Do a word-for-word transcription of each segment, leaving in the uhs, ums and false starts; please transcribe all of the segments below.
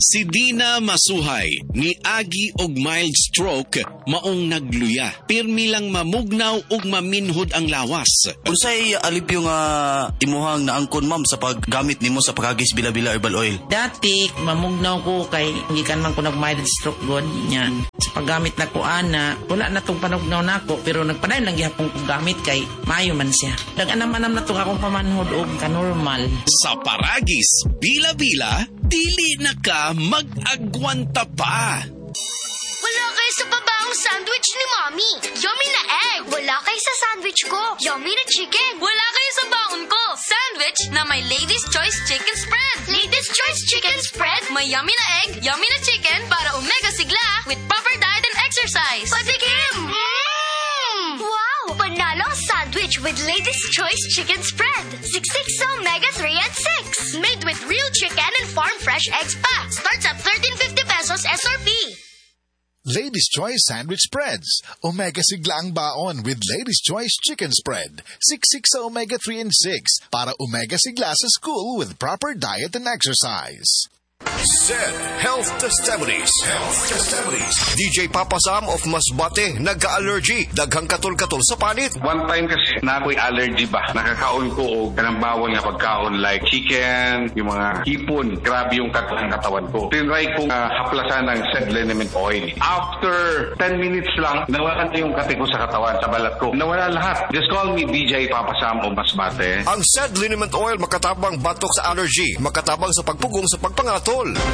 Si Dina Masuhay, ni Agi og mild stroke, maong nagluya. Pirmi lang mamugnaw ug maminhod ang lawas. Unsay alipyo nga imuhang naangkon ma'am sa paggamit nimo sa pagagis bila-bila herbal oil? Dati, mamugnaw ko kay gikan man ko nag mild stroke god niya. Sa paggamit na ko ana, wala na tong panugnaw nako pero nagpadayon lang gihapon ko gamit kay maayo man siya. Daganam-anam na tong akong pamanhod og kanormal. Sa paragis, bila-bila, dili na ka mag-agwanta pa. Wala kayo sa babawang sandwich ni Mommy. Yummy na egg. Wala kayo sa sandwich ko. Yummy na chicken. Wala kayo sa baon ko. Sandwich na may Lady's Choice Chicken Spread. Lady's Choice Chicken Spread. May yummy na egg, yummy na chicken para omega sigla with proper diet and exercise. Patikim! Mmm! Wow! Panalo ang sandwich with Lady's Choice Chicken Spread. sixty-six omega three and six. Made with real chicken and farm fresh eggs pa. Starts at thirteen fifty pesos S R P. Lady's Choice Sandwich Spreads. Omega sigla ang baon with Lady's Choice Chicken Spread. sixty-six sa omega three and six para omega sigla sa school with proper diet and exercise. Z Health Testimonies. Health Testimonies. D J Papa Sam of Masbate, nagka-allergy. Daghang katol-katol sa panit. One time kasi na ako'y allergy ba? Nakakaon ko o kanang bawal nga pagkaon like chicken, yung mga hipon. Grabe yung katawan katawan ko. Tinry kong uh, haplasan ng said liniment oil. After ten minutes lang, nawala na yung kate ko sa katawan, sa balat ko. Nawala lahat. Just call me D J Papa Sam of Masbate. Ang said liniment oil makatabang batok sa allergy, makatabang sa pagpugong sa pagpangatol.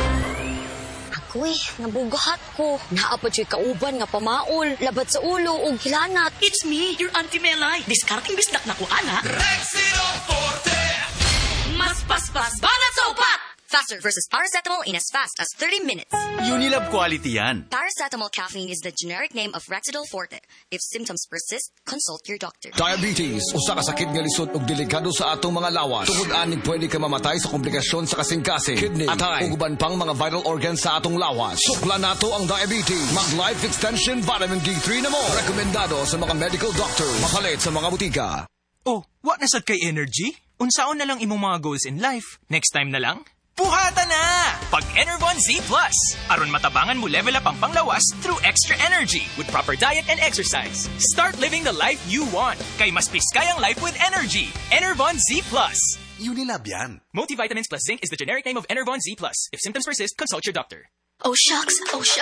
Ako'y, nabugahat ko. Naapad siya kauban nga pamaol, labat sa ulo o hilanat. It's me, your Auntie Melay. Diskarting bisdak na ko, ana. Rexino Forte! Mas paspas, banat sa upat! Faster versus paracetamol in as fast as thirty minutes. Unilab quality yan. Paracetamol caffeine is the generic name of Rexidol Forte. If symptoms persist, consult your doctor. Diabetes, usa ka sakit nga lisod ug delikado sa atong mga lawas. Tungod aning pwede ka mamatay sa komplikasyon sa kasing-kasing, kidney, atay, ug uban pang mga vital organs sa atong lawas. Sukla nato ang diabetes. Mag Life Extension Vitamin D three na mo. Rekomendado sa mga medical doctor. Makalit sa mga butika. Oh, what nasad kay energy? Unsaon na lang imong mga goals in life? Next time na lang? Puhata na! Pag Enervon Z Plus. Aron matabangan mo level up ang panglawas through extra energy with proper diet and exercise. Start living the life you want. Kay mas piskayang life with energy. Enervon Z Plus. Unilab yan. Multivitamins plus zinc is the generic name of Enervon Z Plus. If symptoms persist, consult your doctor. Oh, shucks. Oh, shucks.